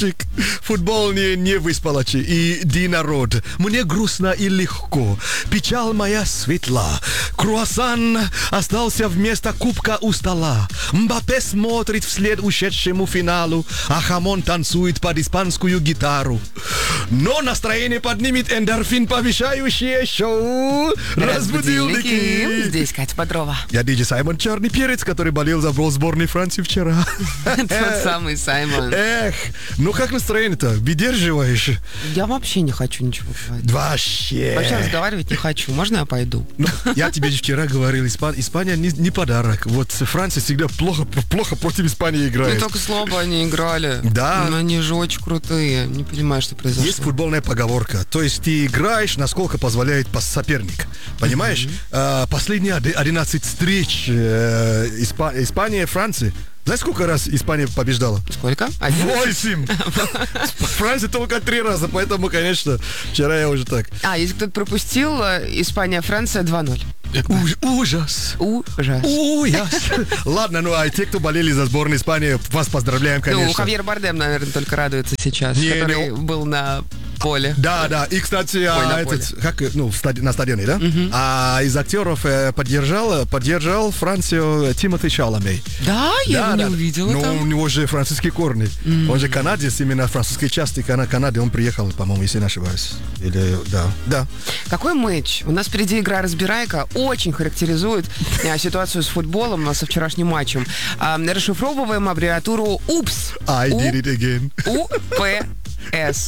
мальчик, футбол не выспалочи, и народ. Мне грустно и легко, печаль моя светла. Круассан остался вместо кубка у стола. Мбаппе смотрит вслед ушедшему финалу, а Хамон танцует под испанскую гитару. Но настроение поднимет эндорфин, повышающее шоу «Разбудилники». Здесь Катя Петрова. Я диджей Саймон Черный Перец, который болел за сборной Франции вчера. Тот самый Саймон. Эх, ну как настроение-то? Выдерживаешь? Я вообще не хочу ничего говорить. Вообще разговаривать не хочу. Можно я пойду? Ну, я тебе вчера говорил, Испания не подарок. Вот Франция всегда плохо против Испании играет. Ну, только слабо они играли. Да. Но они же очень крутые. Не понимаю, что произошло. Есть футбольная поговорка. То есть ты играешь, насколько позволяет соперник. Понимаешь? Последние 11 встреч Испания и Франция. Знаешь, сколько раз Испания побеждала? Сколько? 8! Франция только 3 раза, поэтому, конечно, вчера я уже так. Если кто-то пропустил, Испания-Франция 2-0. Ужас. Ужас. Ладно, ну а те, кто болели за сборную Испании, вас поздравляем, конечно. Ну, Хавьер Бардем, наверное, только радуется сейчас, который был на поле. Да. И, кстати, на стадионе, да? А из актеров поддержал Францию Тимоти Шаламей. Да, я его не увидела там. Ну, у него же французские корни. Он же канадец, именно французской части Канады. Он приехал, по-моему, если не ошибаюсь. Да. Какой матч? У нас впереди игра «Разбирайка». Очень характеризует ситуацию с футболом со вчерашним матчем. Расшифровываем аббревиатуру УПС. I did it again. УПС.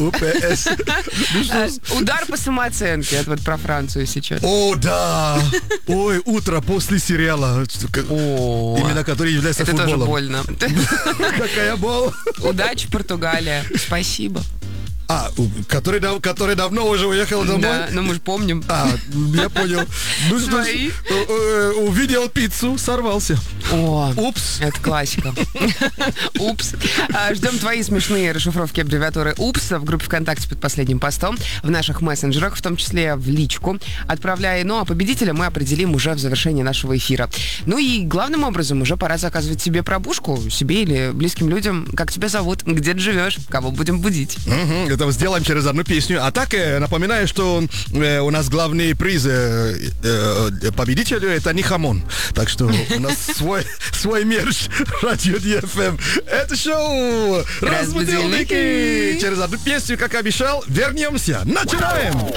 Удар по самооценке. Это вот про Францию сейчас. О, да. Ой, утро после сериала. Именно который является футболом. Это тоже больно. Какая боль. Удачи, Португалия. Спасибо. Который давно уже уехал домой? Да, но мы же помним. Я понял. Свои. Увидел пиццу, сорвался. Упс. Это классика. Упс. Ждем твои смешные расшифровки аббревиатуры УПС в группе ВКонтакте под последним постом, в наших мессенджерах, в том числе в личку. Отправляй. Ну, а победителя мы определим уже в завершении нашего эфира. Ну и главным образом уже пора заказывать себе пробужку, себе или близким людям. Как тебя зовут? Где ты живешь? Кого будем будить? Это сделаем через одну песню. А так, напоминаю, что у нас главный приз победителю это не хамон. Так что у нас свой мерч Радио ДФМ. Это шоу «Разбудилники». Через одну песню, как обещал, вернемся. Начинаем!